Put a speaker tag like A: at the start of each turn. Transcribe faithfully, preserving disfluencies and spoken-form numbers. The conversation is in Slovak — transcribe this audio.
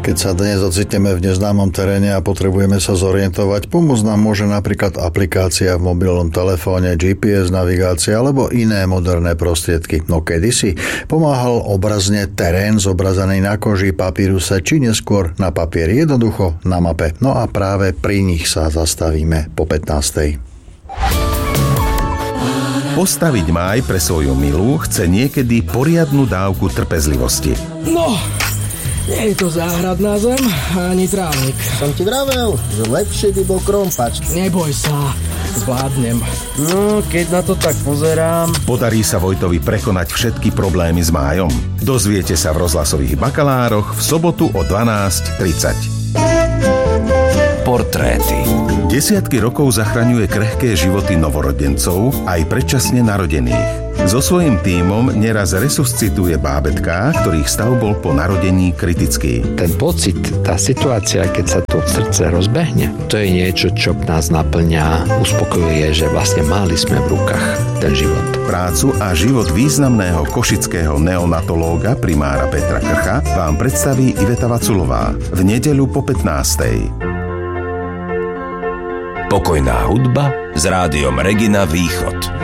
A: Keď sa dnes ocitneme v neznámom teréne a potrebujeme sa zorientovať, pomôcť nám môže napríklad aplikácia v mobilnom telefóne, G P S navigácia alebo iné moderné prostriedky. No kedysi pomáhal obrazne terén zobrazený na koži, papíruse či neskôr na papieri, jednoducho na mape. No a práve pri nich sa zastavíme po pätnástej.
B: Postaviť máj pre svoju milú chce niekedy poriadnu dávku trpezlivosti.
C: No, nie je to záhradná zem, ani trávnik.
D: Som ti vravel, že lepšie by bol krompač.
C: Neboj sa, zvládnem.
D: No, keď na to tak pozerám...
B: Podarí sa Vojtovi prekonať všetky problémy s májom? Dozviete sa v rozhlasových bakalároch v sobotu o dvanásť tridsať.
E: Portréty.
B: Desiatky rokov zachraňuje krehké životy novorodencov aj predčasne narodených. So svojím tímom neraz resuscituje bábätká, ktorých stav bol po narodení kritický.
F: Ten pocit, tá situácia, keď sa to srdce rozbehne, to je niečo, čo nás naplňa, uspokojuje, že vlastne mali sme v rukách ten život.
B: Prácu a život významného košického neonatológa primára Petra Krcha vám predstaví Iveta Vaculová v nedeľu po pätnástej.
E: Pokojná hudba s rádiom Regina Východ.